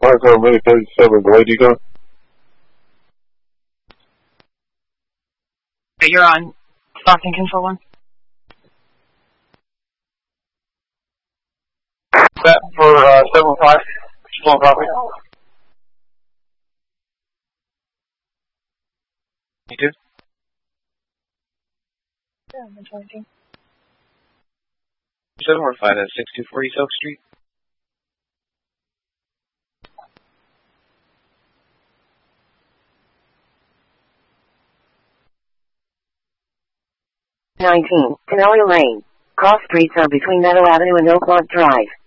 Marco, Minute 37, Blade, you go? Okay, you're on. Stockton Control 1. Set for 7-5, still on property. You do? Yeah, I'm talking. 745 at 624 East Oak Street. Canelli Lane. Cross streets are between Meadow Avenue and Oakmont Drive.